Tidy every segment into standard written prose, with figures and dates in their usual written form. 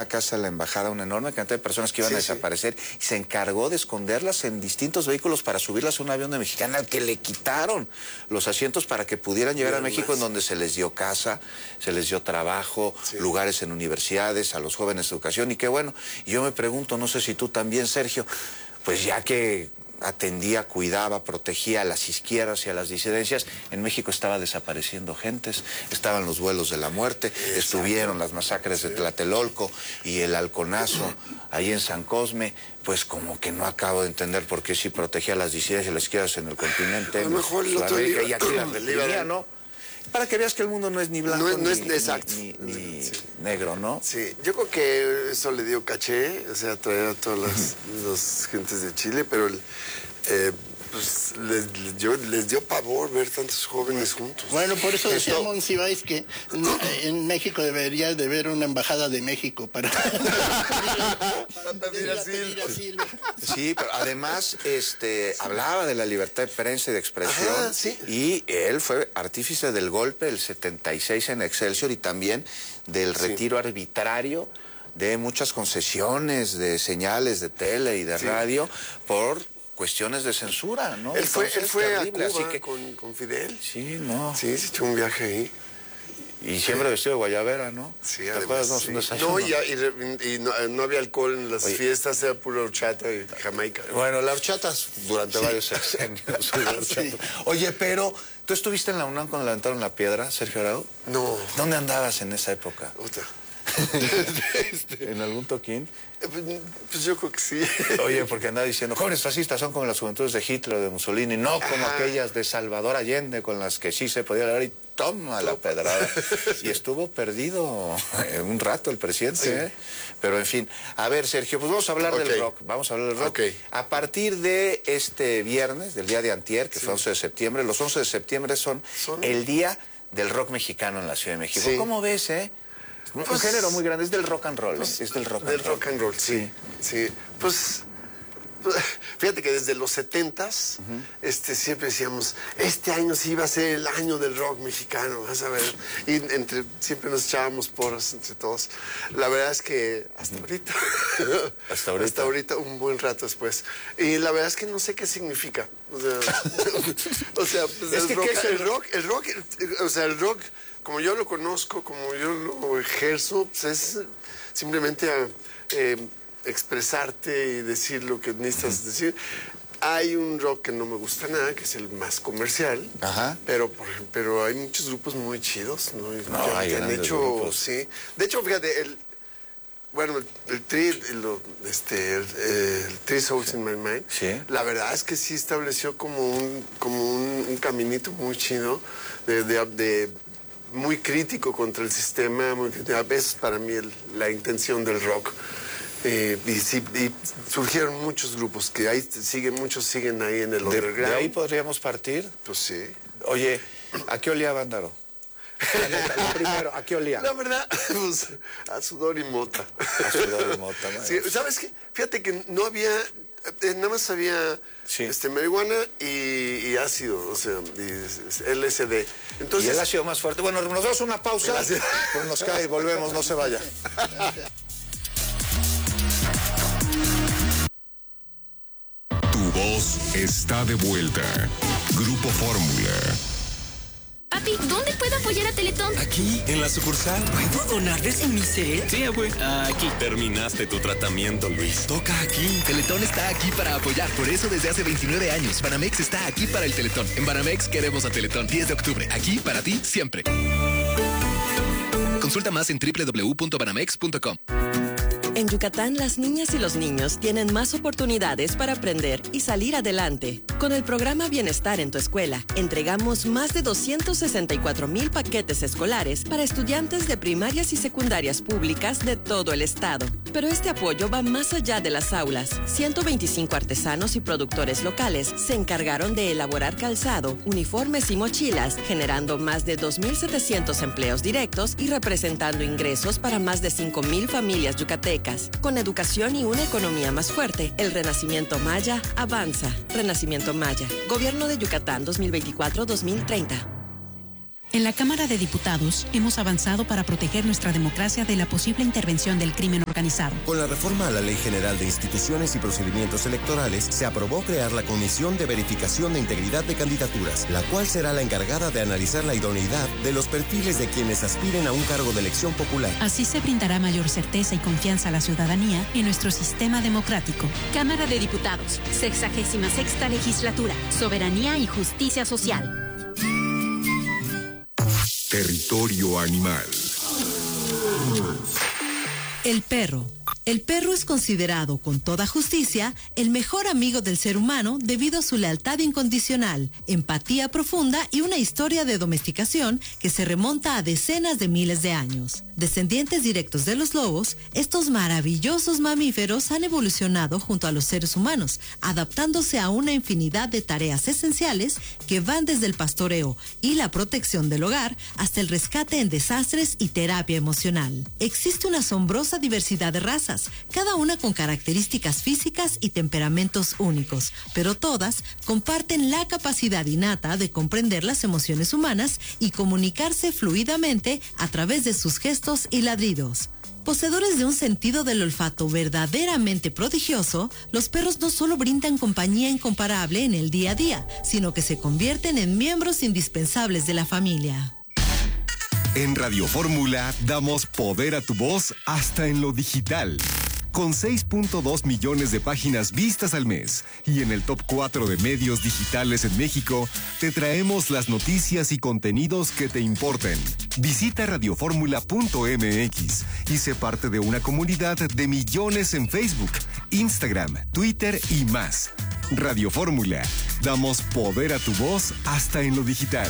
una casa de la embajada una enorme cantidad de personas que iban a desaparecer y se encargó de esconderlas en distintos vehículos para subirlas a un avión de Mexicana al que le quitaron los asientos para que pudieran llegar a México, en donde se les dio casa, se les dio trabajo, lugares en universidades, a los jóvenes educación. Y qué bueno, y yo me pregunto, no sé si tú también, Sergio, pues ya que atendía, cuidaba, protegía a las izquierdas y a las disidencias, en México estaba desapareciendo gentes, estaban los vuelos de la muerte, estuvieron las masacres de Tlatelolco y el halconazo ahí en San Cosme, pues como que no acabo de entender por qué si protegía a las disidencias y a las izquierdas en el continente, a lo mejor el otro América, y aquí las reprimía, ¿no? Para que veas que el mundo no es ni blanco ni negro, ¿no? Sí, yo creo que eso le dio caché, o sea, traer a todas las gentes de Chile, pero pues les dio pavor ver tantos jóvenes juntos. Bueno, por eso decía Monsiváis que en México debería de haber una embajada de México para pedir asilo. Sí, pero además hablaba de la libertad de prensa y de expresión. Y él fue artífice del golpe del 76 en Excelsior y también del retiro arbitrario de muchas concesiones de señales de tele y de radio por cuestiones de censura, ¿no? Él fue terrible, a Cuba así que... con Fidel. Sí, no. Sí, se echó un viaje ahí. Y siempre vestido de guayabera, ¿no? Sí, ¿te además, acuerdas? No, y no había alcohol en las fiestas, era pura horchata y Jamaica. Bueno, la horchata durante varios años. Oye, pero, ¿tú estuviste en la UNAM cuando levantaron la piedra, Sergio Arau? No. ¿Dónde andabas en esa época? Otra. ¿En algún toquín? Pues yo creo que sí. Oye, porque andaba diciendo, jóvenes fascistas son como las juventudes de Hitler o de Mussolini, no como aquellas de Salvador Allende con las que sí se podía hablar, y toma la pedrada. Y estuvo perdido un rato el presidente, Pero en fin, a ver, Sergio, pues vamos a hablar del rock. Vamos a hablar del rock. A partir de este viernes, del día de antier, que fue 11 de septiembre, los 11 de septiembre son el día del rock mexicano en la Ciudad de México. ¿Cómo ves, un género muy grande, es del rock and roll, es del rock and roll. Del rock and roll, sí. Pues, fíjate que desde los 70s, siempre decíamos, este año sí iba a ser el año del rock mexicano, vas a ver. Y siempre nos echábamos porras entre todos. La verdad es que hasta ahorita. Hasta ahorita, un buen rato después. Y la verdad es que no sé qué significa. O sea, pues es el rock, como yo lo conozco, como yo lo ejerzo, pues es simplemente expresarte y decir lo que necesitas decir. Hay un rock que no me gusta nada, que es el más comercial, pero hay muchos grupos muy chidos, ¿no? Que han hecho, grupos. Sí. De hecho, fíjate, el Three Souls in My Mind, la verdad es que sí estableció como un caminito muy chido de muy crítico contra el sistema, a veces para mí la intención del rock. Y surgieron muchos grupos que muchos siguen ahí en el underground. ¿De ahí podríamos partir? Pues sí. Oye, ¿a qué olía Vándaro? Lo primero, ¿a qué olía? La verdad, pues, a sudor y mota. A sudor y mota, sí, ¿sabes qué? Fíjate que no había, nada más había marihuana y ácido, o sea, y LSD. Entonces, y el ácido más fuerte. Bueno, nos damos una pausa, pues nos cae y volvemos, no se vaya. Tu voz está de vuelta. Grupo Fórmula. Papi, ¿dónde puedo apoyar a Teletón? Aquí, en la sucursal. ¿Puedo donarles en mi set? Sí, abue. Aquí. Terminaste tu tratamiento, Luis. Toca aquí. Teletón está aquí para apoyar. Por eso, desde hace 29 años, Banamex está aquí para el Teletón. En Banamex queremos a Teletón. 10 de octubre. Aquí para ti, siempre. Consulta más en www.banamex.com. En Yucatán, las niñas y los niños tienen más oportunidades para aprender y salir adelante. Con el programa Bienestar en tu Escuela, entregamos más de 264,000 paquetes escolares para estudiantes de primarias y secundarias públicas de todo el estado. Pero este apoyo va más allá de las aulas. 125 artesanos y productores locales se encargaron de elaborar calzado, uniformes y mochilas, generando más de 2,700 empleos directos y representando ingresos para más de 5,000 familias yucatecas. Con educación y una economía más fuerte, el Renacimiento Maya avanza. Renacimiento Maya. Gobierno de Yucatán 2024-2030. En la Cámara de Diputados hemos avanzado para proteger nuestra democracia de la posible intervención del crimen organizado. organizaron. Con la reforma a la Ley General de Instituciones y Procedimientos Electorales, se aprobó crear la Comisión de Verificación de Integridad de Candidaturas, la cual será la encargada de analizar la idoneidad de los perfiles de quienes aspiren a un cargo de elección popular. Así se brindará mayor certeza y confianza a la ciudadanía en nuestro sistema democrático. Cámara de Diputados, 66ª Legislatura, Soberanía y Justicia Social. Territorio animal. El perro. El perro es considerado, con toda justicia, el mejor amigo del ser humano debido a su lealtad incondicional, empatía profunda y una historia de domesticación que se remonta a decenas de miles de años. Descendientes directos de los lobos, estos maravillosos mamíferos han evolucionado junto a los seres humanos, adaptándose a una infinidad de tareas esenciales que van desde el pastoreo y la protección del hogar hasta el rescate en desastres y terapia emocional. Existe una asombrosa diversidad de razas, cada una con características físicas y temperamentos únicos, pero todas comparten la capacidad innata de comprender las emociones humanas y comunicarse fluidamente a través de sus gestos y ladridos. Poseedores de un sentido del olfato verdaderamente prodigioso, los perros no solo brindan compañía incomparable en el día a día, sino que se convierten en miembros indispensables de la familia. En Radio Fórmula damos poder a tu voz hasta en lo digital. Con 6.2 millones de páginas vistas al mes y en el top 4 de medios digitales en México, te traemos las noticias y contenidos que te importen. Visita radioformula.mx y sé parte de una comunidad de millones en Facebook, Instagram, Twitter y más. Radio Fórmula, damos poder a tu voz hasta en lo digital.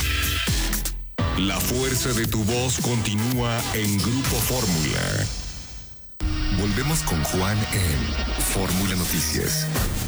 La fuerza de tu voz continúa en Grupo Fórmula. Volvemos con Juan en Fórmula Noticias.